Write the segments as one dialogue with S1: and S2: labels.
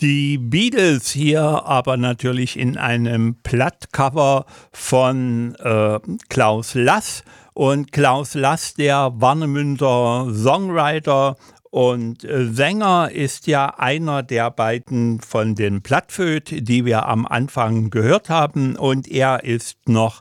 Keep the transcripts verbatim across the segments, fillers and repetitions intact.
S1: Die Beatles hier aber natürlich in einem Plattcover von äh, Klaus Lass. Und Klaus Lass, der Warnemünder Songwriter und äh, Sänger, ist ja einer der beiden von den Plattföt, die wir am Anfang gehört haben. Und er ist noch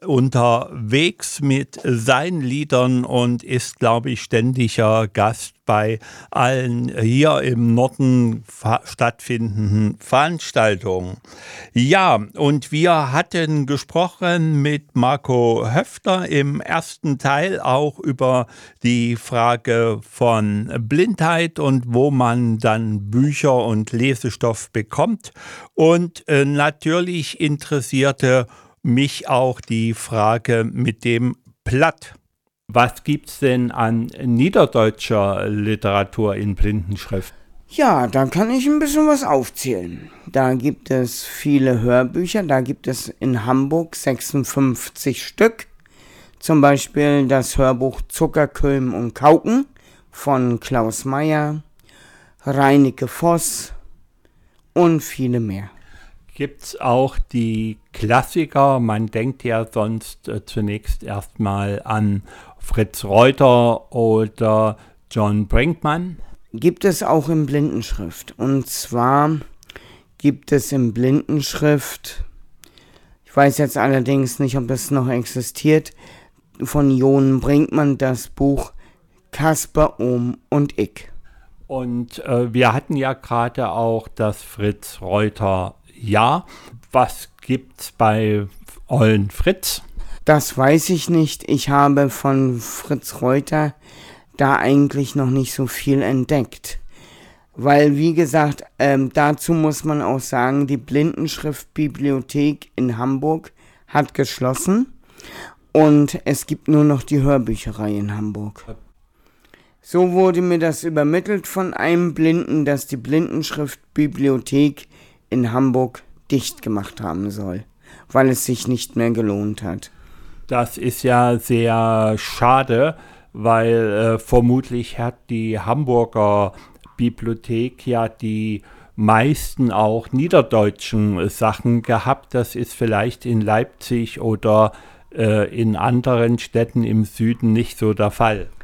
S1: unterwegs mit seinen Liedern und ist, glaube ich, ständiger Gast bei allen hier im Norden stattfindenden Veranstaltungen. Ja, und wir hatten gesprochen mit Marco Höfter im ersten Teil auch über die Frage von Blindheit und wo man dann Bücher und Lesestoff bekommt. Und äh, natürlich interessierte mich auch die Frage mit dem Platt. Was gibt's denn an niederdeutscher Literatur in Blindenschrift?
S2: Ja, da kann ich ein bisschen was aufzählen. Da gibt es viele Hörbücher, da gibt es in Hamburg sechsundfünfzig Stück. Zum Beispiel das Hörbuch Zuckerköln und Kauken von Klaus Meyer, Reineke Voss und viele mehr.
S1: Gibt es auch die Klassiker? Man denkt ja sonst äh, zunächst erstmal an Fritz Reuter oder John Brinkmann.
S2: Gibt es auch in Blindenschrift. Und zwar gibt es in Blindenschrift, ich weiß jetzt allerdings nicht, ob es noch existiert, von John Brinkmann das Buch Kasper, Ohm und ich.
S1: Und äh, wir hatten ja gerade auch das Fritz Reuter Ja, was gibt's bei Ollen Fritz?
S2: Das weiß ich nicht. Ich habe von Fritz Reuter da eigentlich noch nicht so viel entdeckt. Weil, wie gesagt, ähm, dazu muss man auch sagen, die Blindenschriftbibliothek in Hamburg hat geschlossen und es gibt nur noch die Hörbücherei in Hamburg. So wurde mir das übermittelt von einem Blinden, dass die Blindenschriftbibliothek in Hamburg dicht gemacht haben soll, weil es sich nicht mehr gelohnt hat.
S1: Das ist ja sehr schade, weil äh, vermutlich hat die Hamburger Bibliothek ja die meisten auch niederdeutschen Sachen gehabt. Das ist vielleicht in Leipzig oder äh, in anderen Städten im Süden nicht so der Fall.